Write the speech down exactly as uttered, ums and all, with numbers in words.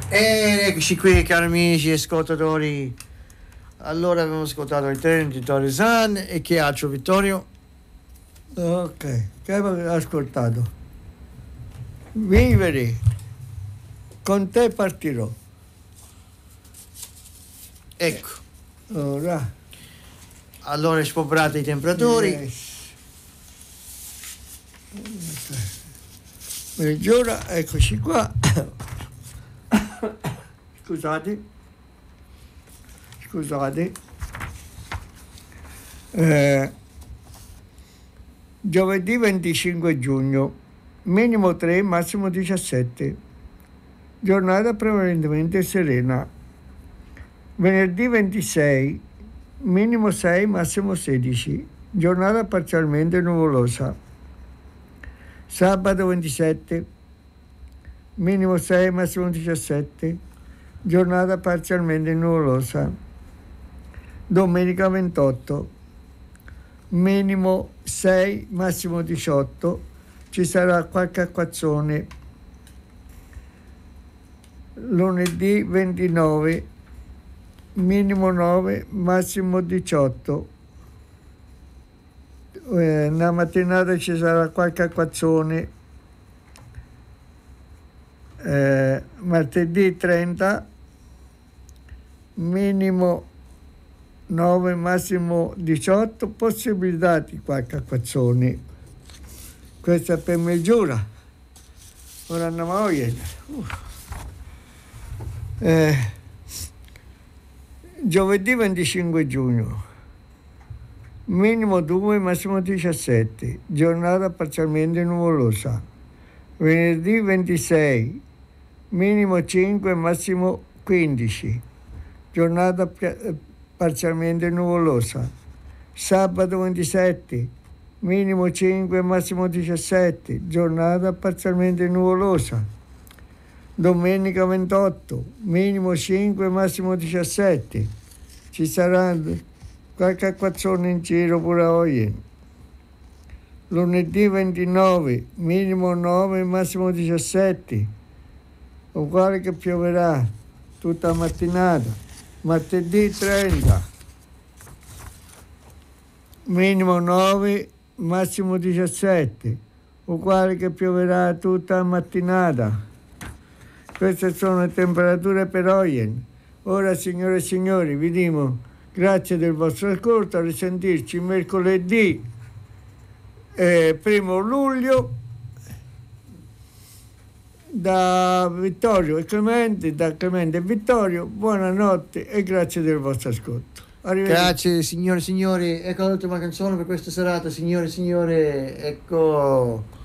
E eccoci qui, cari amici ascoltatori. Allora abbiamo ascoltato il treno di Vittorio San e che altro, Vittorio? Ok, che avevo ascoltato? Vivere, con te partirò. Ecco. Ora. Allora spopolate i temperatori. Yes. Mezz'ora, eccoci qua. Scusate. Scusate. Eh, giovedì venticinque giugno, minimo tre, massimo diciassette. Giornata prevalentemente serena. Venerdì ventisei, minimo sei, massimo sedici. Giornata parzialmente nuvolosa. Sabato ventisette, minimo sei, massimo diciassette. Giornata parzialmente nuvolosa. Domenica ventotto, minimo sei, massimo diciotto. Ci sarà qualche acquazzone. Lunedì ventinove, minimo nove, massimo diciotto. Eh, una mattinata ci sarà qualche acquazzone. Eh, martedì trenta, minimo nove, massimo diciotto, possibilità di qualche acquazzone. Questa è per mezz'ora. Ora andiamo a vedere. Uh. Eh, giovedì venticinque giugno, minimo due, massimo diciassette, giornata parzialmente nuvolosa. Venerdì ventisei, minimo cinque, massimo quindici, giornata parzialmente nuvolosa. Sabato ventisette, minimo cinque, massimo diciassette, giornata parzialmente nuvolosa. Domenica ventotto, minimo cinque, massimo diciassette. Ci sarà qualche acquazzone in giro pure oggi. Lunedì ventinove, minimo nove, massimo diciassette. Uguale che pioverà tutta la mattinata. Martedì trenta, minimo nove, massimo diciassette, uguale che pioverà tutta la mattinata. Queste sono le temperature per oggi. Ora, signore e signori, vi dico grazie del vostro ascolto, a risentirci mercoledì eh, primo luglio. Da Vittorio e Clemente, da Clemente e Vittorio, buonanotte e grazie del vostro ascolto. Grazie signore e signori, ecco l'ultima canzone per questa serata, signore e signore, ecco